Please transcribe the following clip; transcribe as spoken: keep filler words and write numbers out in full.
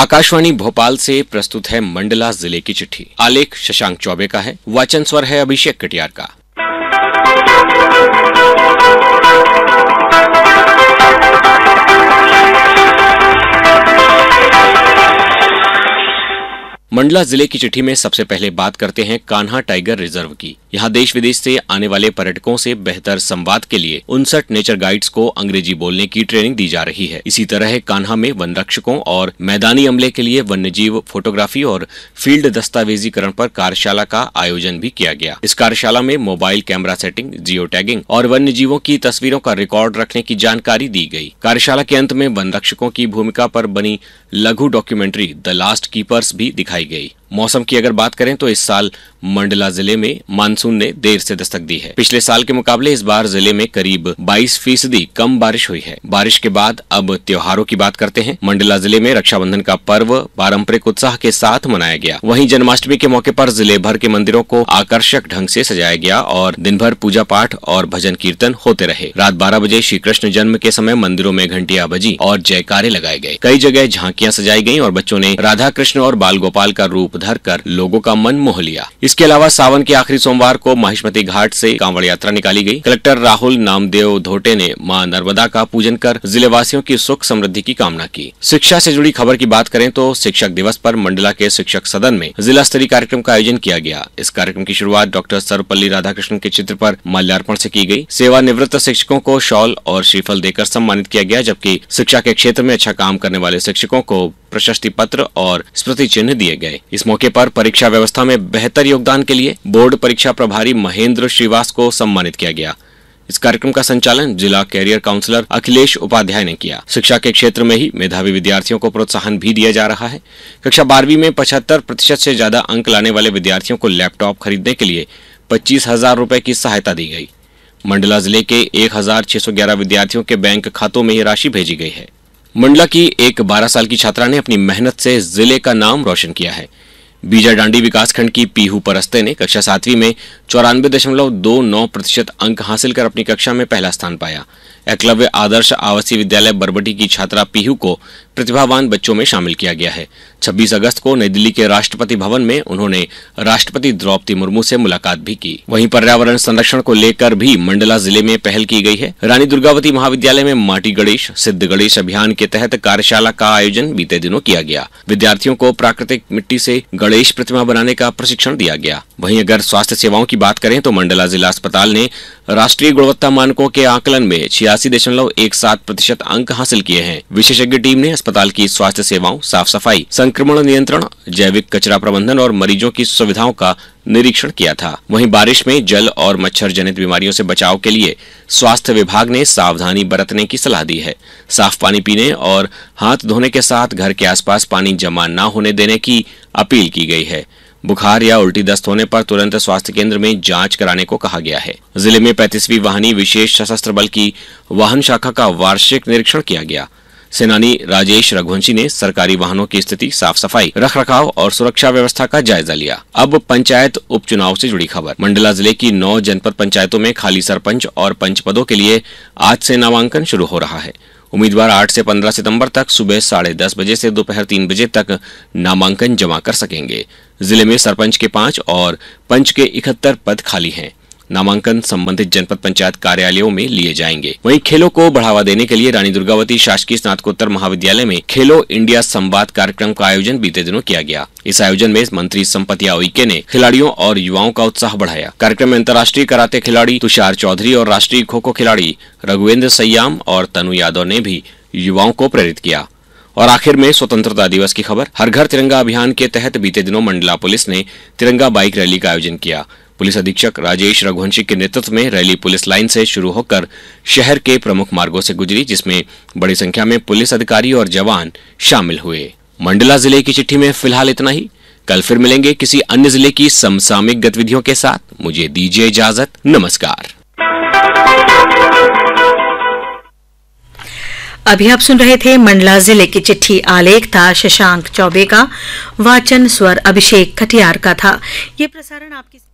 आकाशवाणी भोपाल से प्रस्तुत है मंडला जिले की चिट्ठी। आलेख शशांक चौबे का है, वाचन स्वर है अभिषेक कटियार का। मंडला जिले की चिट्ठी में सबसे पहले बात करते हैं कान्हा टाइगर रिजर्व की। यहाँ देश विदेश से आने वाले पर्यटकों से बेहतर संवाद के लिए उनसठ नेचर गाइड्स को अंग्रेजी बोलने की ट्रेनिंग दी जा रही है। इसी तरह कान्हा में वन रक्षकों और मैदानी अमले के लिए वन्यजीव फोटोग्राफी और फील्ड दस्तावेजीकरण पर कार्यशाला का आयोजन भी किया गया। इस कार्यशाला में mobile camera setting, geo tagging और वन्य जीवों की तस्वीरों का रिकॉर्ड रखने की जानकारी दी गई। कार्यशाला के अंत में वन रक्षकों की भूमिका पर बनी लघु डॉक्यूमेंट्री द लास्ट कीपर्स भी दिखाई गई। मौसम की अगर बात करें तो इस साल मंडला जिले में मानसून ने देर से दस्तक दी है। पिछले साल के मुकाबले इस बार जिले में करीब बाईस फीसदी कम बारिश हुई है। बारिश के बाद अब त्योहारों की बात करते हैं। मंडला जिले में रक्षाबंधन का पर्व पारंपरिक उत्साह के साथ मनाया गया। वहीं जन्माष्टमी के मौके पर जिले भर के मंदिरों को आकर्षक ढंग से सजाया गया और दिन भर पूजा पाठ और भजन कीर्तन होते रहे। रात बारह बजे श्री कृष्ण जन्म के समय मंदिरों में घंटियां बजी और जयकारे लगाए गए। कई जगह झांकियां सजाई गयी और बच्चों ने राधा कृष्ण और बाल गोपाल का रूप धर कर लोगों का मन मोह लिया। इसके अलावा सावन के आखिरी सोमवार को माहिष्मती घाट से कांवड़ यात्रा निकाली गई। कलेक्टर राहुल नामदेव धोटे ने मां नर्मदा का पूजन कर जिले वासियों की सुख समृद्धि की कामना की। शिक्षा से जुड़ी खबर की बात करें तो शिक्षक दिवस पर मंडला के शिक्षक सदन में जिला स्तरीय कार्यक्रम का आयोजन किया गया। इस कार्यक्रम की शुरुआत डॉक्टर सर्वपल्ली राधाकृष्णन के चित्र पर माल्यार्पण से की गई। सेवानिवृत्त शिक्षकों को शॉल और श्रीफल देकर सम्मानित किया गया, जबकि शिक्षा के क्षेत्र में अच्छा काम करने वाले शिक्षकों को प्रशस्ति पत्र और स्मृति चिन्ह दिए गए। इस मौके पर परीक्षा व्यवस्था में बेहतर योगदान के लिए बोर्ड परीक्षा प्रभारी महेंद्र श्रीवास को सम्मानित किया गया। इस कार्यक्रम का संचालन जिला कैरियर काउंसलर अखिलेश उपाध्याय ने किया। शिक्षा के क्षेत्र में ही मेधावी विद्यार्थियों को प्रोत्साहन भी दिया जा रहा है। कक्षा बारहवीं में पचहत्तर प्रतिशत से ज्यादा अंक लाने वाले विद्यार्थियों को लैपटॉप खरीदने के लिए पच्चीस हजार रूपए की सहायता दी गई। मंडला जिले के एक हजार छह सौ ग्यारह विद्यार्थियों के बैंक खातों में ये राशि भेजी गई है। मंडला की एक बारह साल की छात्रा ने अपनी मेहनत से जिले का नाम रोशन किया है। बीजाडांडी विकासखंड की पीहू परस्ते ने कक्षा सातवीं में चौरानवे दशमलव दो नौ प्रतिशत अंक हासिल कर अपनी कक्षा में पहला स्थान पाया। एकलव्य आदर्श आवासीय विद्यालय बरबटी की छात्रा पीहू को प्रतिभावान बच्चों में शामिल किया गया है। छब्बीस अगस्त को नई दिल्ली के राष्ट्रपति भवन में उन्होंने राष्ट्रपति द्रौपदी मुर्मू से मुलाकात भी की। वहीं पर्यावरण संरक्षण को लेकर भी मंडला जिले में पहल की गई है। रानी दुर्गावती महाविद्यालय में माटी गणेश सिद्ध गणेश अभियान के तहत कार्यशाला का आयोजन बीते दिनों किया गया। विद्यार्थियों को प्राकृतिक मिट्टी से गणेश प्रतिमा बनाने का प्रशिक्षण दिया गया। वहीं अगर स्वास्थ्य सेवाओं की बात करें तो मंडला जिला अस्पताल ने राष्ट्रीय गुणवत्ता मानकों के आकलन में छियासी दशमलव एक सात प्रतिशत अंक हासिल किए हैं। विशेषज्ञ टीम ने अस्पताल की स्वास्थ्य सेवाओं, साफ सफाई, संक्रमण नियंत्रण, जैविक कचरा प्रबंधन और मरीजों की सुविधाओं का निरीक्षण किया था। वहीं बारिश में जल और मच्छर जनित बीमारियों से बचाव के लिए स्वास्थ्य विभाग ने सावधानी बरतने की सलाह दी है। साफ पानी पीने और हाथ धोने के साथ घर के आसपास पानी जमा न होने देने की अपील की गई है। बुखार या उल्टी दस्त होने पर तुरंत स्वास्थ्य केंद्र में जांच कराने को कहा गया है। जिले में पैंतीसवीं वाहिनी विशेष सशस्त्र बल की वाहन शाखा का वार्षिक निरीक्षण किया गया। सेनानी राजेश रघुवंशी ने सरकारी वाहनों की स्थिति, साफ सफाई, रख रखाव और सुरक्षा व्यवस्था का जायजा लिया। अब पंचायत उपचुनाव से जुड़ी खबर। मंडला जिले की नौ जनपद पंचायतों में खाली सरपंच और पंच पदों के लिए आज से नामांकन शुरू हो रहा है। उम्मीदवार आठ से पंद्रह सितंबर तक सुबह साढ़े दस बजे से दोपहर तीन बजे तक नामांकन जमा कर सकेंगे। जिले में सरपंच के पांच और पंच के इकहत्तर पद खाली हैं। नामांकन संबंधित जनपद पंचायत कार्यालयों में लिए जाएंगे। वहीं खेलों को बढ़ावा देने के लिए रानी दुर्गावती शासकीय स्नातकोत्तर महाविद्यालय में खेलो इंडिया संवाद कार्यक्रम का आयोजन बीते दिनों किया गया। इस आयोजन में मंत्री संपतिया उइके ने खिलाड़ियों और युवाओं का उत्साह बढ़ाया। कार्यक्रम में अंतर्राष्ट्रीय कराटे खिलाड़ी तुषार चौधरी और राष्ट्रीय खो खो खिलाड़ी रघुवेंद्र सयाम और तनु यादव ने भी युवाओं को प्रेरित किया। और आखिर में स्वतंत्रता दिवस की खबर। हर घर तिरंगा अभियान के तहत बीते दिनों मंडला पुलिस ने तिरंगा बाइक रैली का आयोजन किया। पुलिस अधीक्षक राजेश रघुवंशी के नेतृत्व में रैली पुलिस लाइन से शुरू होकर शहर के प्रमुख मार्गों से गुजरी, जिसमें बड़ी संख्या में पुलिस अधिकारी और जवान शामिल हुए। मंडला जिले की चिट्ठी में फिलहाल इतना ही। कल फिर मिलेंगे किसी अन्य जिले की समसामयिक गतिविधियों के साथ। मुझे दीजिए इजाजत। नमस्कार। अभी आप सुन रहे थे मंडला जिले की चिट्ठी। आलेख था शशांक चौबे का, वाचन स्वर अभिषेक कटियार का था। ये प्रसारण आपकी